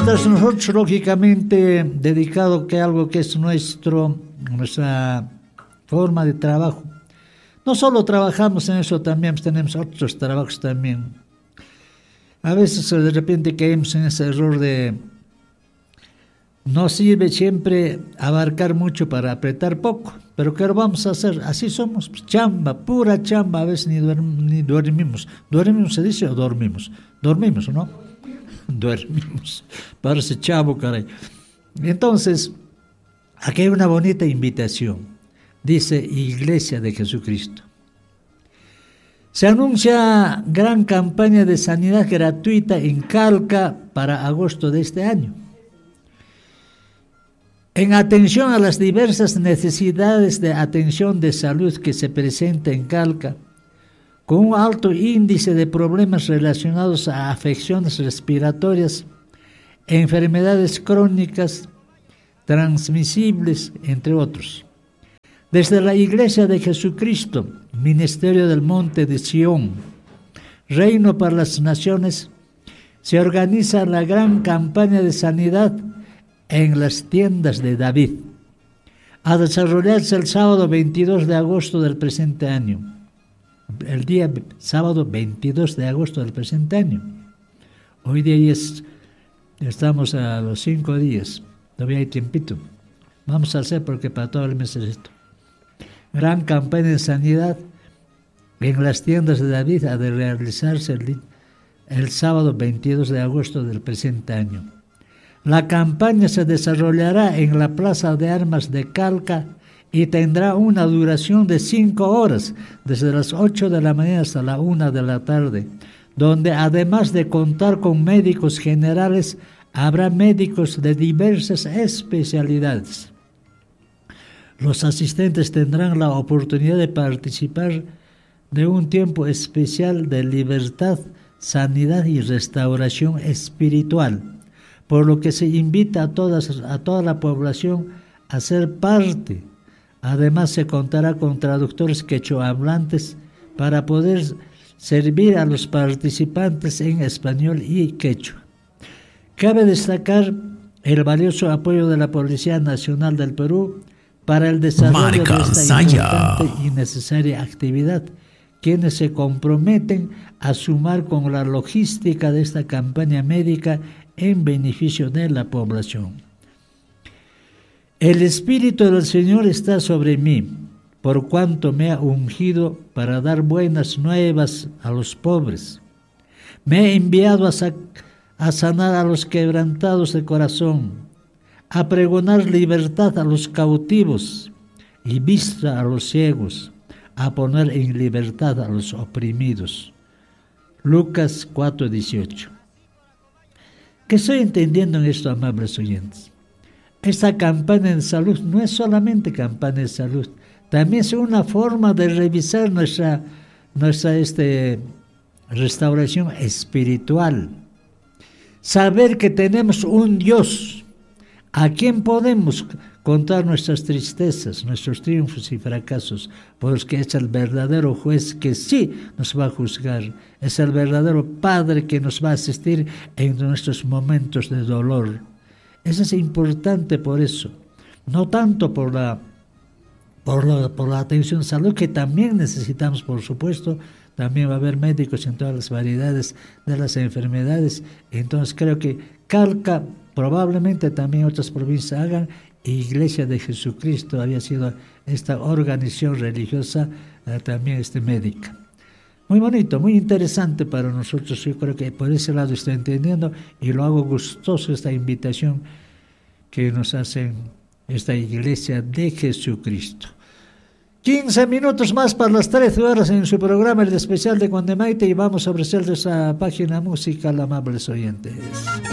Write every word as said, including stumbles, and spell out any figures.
Mientras nosotros, lógicamente, dedicado que algo que es nuestro, nuestra forma de trabajo, no solo trabajamos en eso, también tenemos otros trabajos también. A veces de repente caemos en ese error de no sirve siempre abarcar mucho para apretar poco, pero ¿qué vamos a hacer? Así somos, chamba, pura chamba, a veces ni, duerm, ni dormimos. ¿Dormimos se dice o dormimos? Dormimos, ¿no? Dormimos. Parece chavo, caray. Entonces, aquí hay una bonita invitación. Dice Iglesia de Jesucristo. Se anuncia gran campaña de sanidad gratuita en Calca para agosto de este año. En atención a las diversas necesidades de atención de salud que se presentan en Calca, con un alto índice de problemas relacionados a afecciones respiratorias, enfermedades crónicas, transmisibles, entre otros. Desde la Iglesia de Jesucristo, Ministerio del Monte de Sión, Reino para las Naciones, se organiza la gran campaña de sanidad en las tiendas de David, a desarrollarse el sábado veintidós de agosto del presente año. El día sábado veintidós de agosto del presente año. Hoy día es, estamos a los cinco días, todavía hay tiempito. Vamos a hacer porque para todo el mes es esto. Gran campaña de sanidad en las tiendas de David ha de realizarse el, el sábado veintidós de agosto del presente año. La campaña se desarrollará en la Plaza de Armas de Calca y tendrá una duración de cinco horas, desde las ocho de la mañana hasta la una de la tarde, donde además de contar con médicos generales, habrá médicos de diversas especialidades. Los asistentes tendrán la oportunidad de participar de un tiempo especial de libertad, sanidad y restauración espiritual, por lo que se invita a, todas, a toda la población a ser parte. Además se contará con traductores quechua-hablantes para poder servir a los participantes en español y quechua. Cabe destacar el valioso apoyo de la Policía Nacional del Perú para el desarrollo Marca de esta Saya. importante y necesaria actividad, quienes se comprometen a sumar con la logística de esta campaña médica en beneficio de la población. El Espíritu del Señor está sobre mí, por cuanto me ha ungido para dar buenas nuevas a los pobres. Me ha enviado a, sa- a sanar a los quebrantados de corazón, a pregonar libertad a los cautivos y vista a los ciegos, a poner en libertad a los oprimidos. Lucas cuatro dieciocho. ¿Qué estoy entendiendo en esto, amables oyentes? Esta campaña de salud no es solamente campaña de salud, también es una forma de revisar nuestra, nuestra este, restauración espiritual. Saber que tenemos un Dios a quien podemos contar nuestras tristezas, nuestros triunfos y fracasos, porque es el verdadero juez que sí nos va a juzgar, es el verdadero Padre que nos va a asistir en nuestros momentos de dolor. Eso es importante por eso, no tanto por la, por la, por la atención a salud, que también necesitamos, por supuesto. También va a haber médicos en todas las variedades de las enfermedades. Entonces creo que Calca, probablemente también otras provincias hagan. Iglesia de Jesucristo había sido esta organización religiosa, eh, también este médica. Muy bonito, muy interesante para nosotros. Yo creo que por ese lado estoy entendiendo y lo hago gustoso esta invitación que nos hacen esta Iglesia de Jesucristo. quince minutos más para las trece horas en su programa El Especial de Condemaite, y vamos a ofrecerles a página musical, amables oyentes.